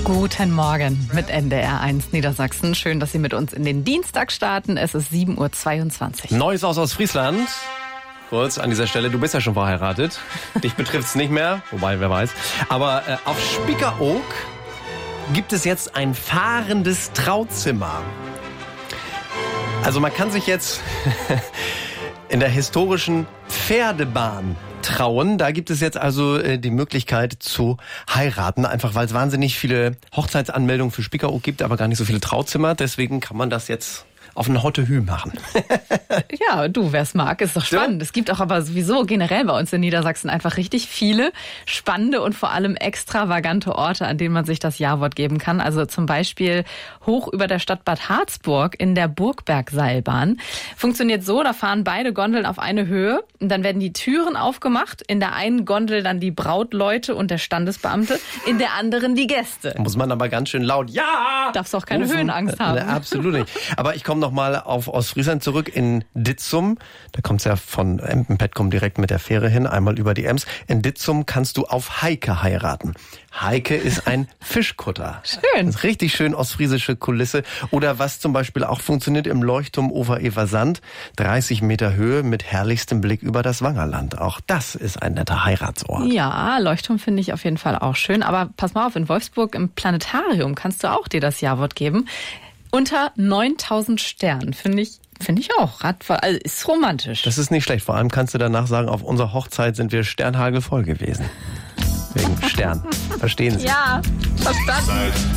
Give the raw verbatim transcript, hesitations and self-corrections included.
Guten Morgen mit N D R eins Niedersachsen. Schön, dass Sie mit uns in den Dienstag starten. Es ist sieben Uhr zweiundzwanzig. Neues aus Ostfriesland. Kurz an dieser Stelle, du bist ja schon verheiratet. Dich betrifft's nicht mehr, wobei, wer weiß. Aber äh, auf Spiekeroog gibt es jetzt ein fahrendes Trauzimmer. Also man kann sich jetzt in der historischen Pferdebahn trauen. Da gibt es jetzt also äh, die Möglichkeit zu heiraten, einfach weil es wahnsinnig viele Hochzeitsanmeldungen für Spiekeroog gibt, aber gar nicht so viele Trauzimmer. Deswegen kann man das jetzt auf eine Hotte Hü machen. Ja, du, wer es mag, ist doch spannend. Ja. Es gibt auch aber sowieso generell bei uns in Niedersachsen einfach richtig viele spannende und vor allem extravagante Orte, an denen man sich das Ja-Wort geben kann. Also zum Beispiel hoch über der Stadt Bad Harzburg in der Burgbergseilbahn. Funktioniert so, da fahren beide Gondeln auf eine Höhe und dann werden die Türen aufgemacht. In der einen Gondel dann die Brautleute und der Standesbeamte, in der anderen die Gäste. Muss man aber ganz schön laut Ja! Darfst auch keine rufen. Höhenangst haben. Na, absolut nicht. Aber ich komme noch mal auf Ostfriesland zurück in Ditzum. Da kommt's ja von Empenpetkum direkt mit der Fähre hin, einmal über die Ems. In Ditzum kannst du auf Heike heiraten. Heike ist ein Fischkutter. Schön. Das ist richtig schön ostfriesische Kulisse. Oder was zum Beispiel auch funktioniert im Leuchtturm Over-Eversand. dreißig Meter Höhe mit herrlichstem Blick über das Wangerland. Auch das ist ein netter Heiratsort. Ja, Leuchtturm finde ich auf jeden Fall auch schön. Aber pass mal auf, in Wolfsburg im Planetarium kannst du auch dir das Ja-Wort geben. Unter neuntausend Sternen, finde ich, finde ich auch. Radfahr, also ist romantisch. Das ist nicht schlecht. Vor allem kannst du danach sagen, auf unserer Hochzeit sind wir sternhagelvoll gewesen. Wegen Stern. Verstehen Sie? Ja, verstanden.